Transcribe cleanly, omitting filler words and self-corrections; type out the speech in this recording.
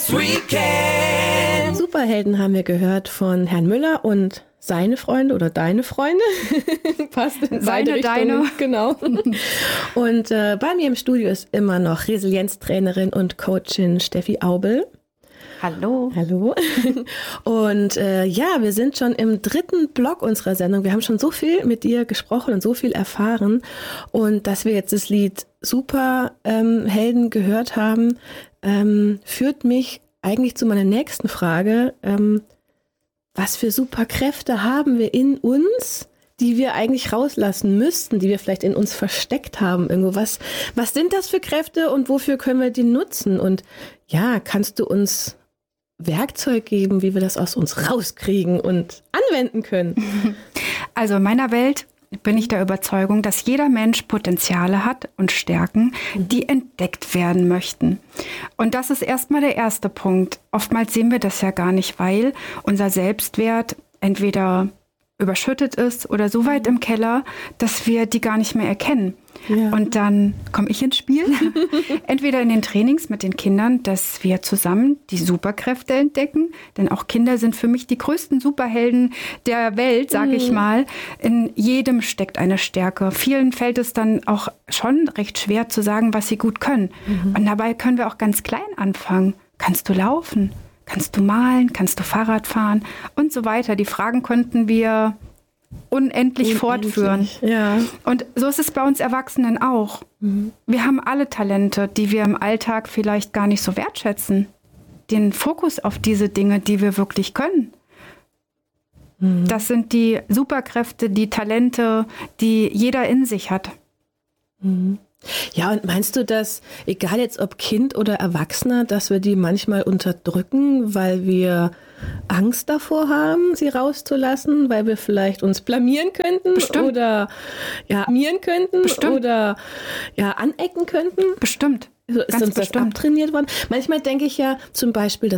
Weekend. Superhelden haben wir gehört von Herrn Müller und seine Freunde oder deine Freunde. Passt in beide Richtungen. Deine. Genau. Und bei mir im Studio ist immer noch Resilienztrainerin und Coachin Steffi Aubel. Hallo. Hallo. Und wir sind schon im 3. Block unserer Sendung. Wir haben schon so viel mit dir gesprochen und so viel erfahren. Und dass wir jetzt das Lied Superhelden gehört haben, führt mich eigentlich zu meiner nächsten Frage. Was für Superkräfte haben wir in uns, die wir eigentlich rauslassen müssten, die wir vielleicht in uns versteckt haben irgendwo? Was sind das für Kräfte und wofür können wir die nutzen? Und ja, kannst du uns Werkzeug geben, wie wir das aus uns rauskriegen und anwenden können? Also in meiner Welt bin ich der Überzeugung, dass jeder Mensch Potenziale hat und Stärken, die entdeckt werden möchten. Und das ist erstmal der erste Punkt. Oftmals sehen wir das ja gar nicht, weil unser Selbstwert entweder überschüttet ist oder so weit im Keller, dass wir die gar nicht mehr erkennen. Ja. Und dann komme ich ins Spiel, entweder in den Trainings mit den Kindern, dass wir zusammen die Superkräfte entdecken, denn auch Kinder sind für mich die größten Superhelden der Welt, sage ich mal. In jedem steckt eine Stärke. Vielen fällt es dann auch schon recht schwer zu sagen, was sie gut können. Und dabei können wir auch ganz klein anfangen. Kannst du laufen? Kannst du malen? Kannst du Fahrrad fahren? Und so weiter. Die Fragen könnten wir unendlich fortführen. Ja. Und so ist es bei uns Erwachsenen auch. Wir haben alle Talente, die wir im Alltag vielleicht gar nicht so wertschätzen. Den Fokus auf diese Dinge, die wir wirklich können. Das sind die Superkräfte, die Talente, die jeder in sich hat. Ja, und meinst du, dass, egal jetzt ob Kind oder Erwachsener, dass wir die manchmal unterdrücken, weil wir Angst davor haben, sie rauszulassen, weil wir vielleicht uns blamieren könnten? Bestimmt. Oder mieren könnten? Bestimmt. Oder anecken könnten? Bestimmt. Also ist uns das abtrainiert worden? Manchmal denke ich ja zum Beispiel,